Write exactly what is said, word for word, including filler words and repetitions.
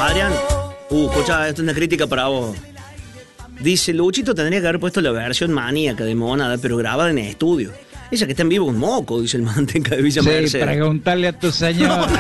Adrián, uh, escucha, esto es una crítica para vos. Dice, Luchito tendría que haber puesto la versión maníaca de Monada, pero grabada en estudio. Ella que está en vivo un moco, dice el manteca de Villa Sí, Mercedes. preguntarle a tu señor.